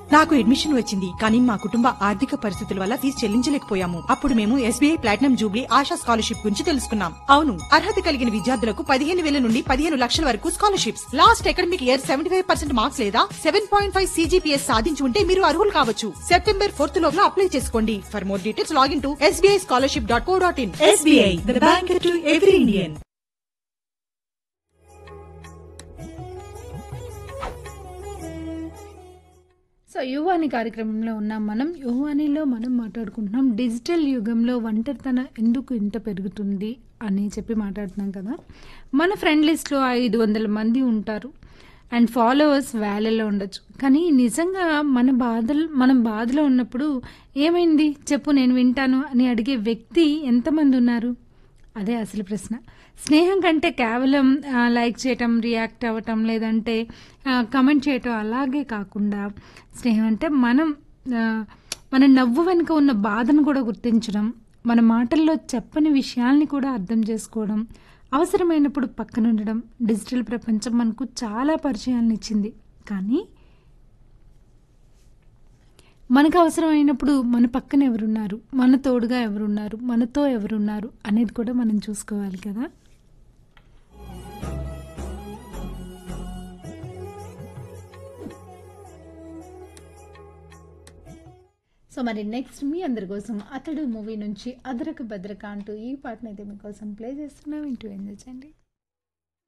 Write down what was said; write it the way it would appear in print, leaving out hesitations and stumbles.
నాకు అడ్మిషన్ వచ్చింది కానీ మా కుటుంబ ఆర్థిక పరిస్థితుల వల్ల ఫీజు చెల్లించలేకపోయాము. అప్పుడు మేము SBI platinum Jubilee ASHA scholarship గురించి తెలుసుకున్నాం. అవును, అర్హత కలిగిన విద్యార్థులకు 15,000 నుండి 15 లక్షల వరకు scholarships. Last academic year 75% marks లేదా 7.5 CGPS సాధించి ఉంటే మీరు అర్హులు కావచ్చు. September 4th లోపల అప్లై చేసుకోండి. For more details login to sbischolarship.co.in. SBI, the bank to every Indian. So యువాని కార్యక్రమంలో ఉన్నాం. యువానిలో మనం మాట్లాడుకుంటున్నాం డిజిటల్ యుగంలో ఒంటరితనం ఎందుకు ఇంత పెరుగుతుంది అని చెప్పి మాట్లాడుతున్నాం కదా. మన ఫ్రెండ్ లిస్ట్లో 500 మంది ఉంటారు అండ్ ఫాలోవర్స్ వేలలో ఉండొచ్చు. కానీ నిజంగా మనం బాధలో ఉన్నప్పుడు ఏమైంది చెప్పు నేను వింటాను అని అడిగే వ్యక్తి ఎంతమంది ఉన్నారు? అదే అసలు ప్రశ్న. స్నేహం కంటే కేవలం లైక్ చేయటం, రియాక్ట్ అవ్వటం, లేదంటే కమెంట్ చేయటం అలాగే కాకుండా స్నేహం అంటే మన నవ్వు వెనుక ఉన్న బాధను కూడా గుర్తించడం, మన మాటల్లో చెప్పని విషయాల్ని కూడా అర్థం చేసుకోవడం, అవసరమైనప్పుడు పక్కనుండడం. డిజిటల్ ప్రపంచం మనకు చాలా పరిచయాలను ఇచ్చింది, కానీ మనకు అవసరమైనప్పుడు మన పక్కన ఎవరున్నారు, మన తోడుగా ఎవరున్నారు, మనతో ఎవరున్నారు అనేది కూడా మనం చూసుకోవాలి కదా. సో మరి నెక్స్ట్ మీ అందరి కోసం అతడు మూవీ నుంచి అదరక భద్రక అంటూ ఈ పాటనైతే మీకోసం ప్లే చేస్తున్నాం. ఇంటూ ఎంజాయ్ చేయండి.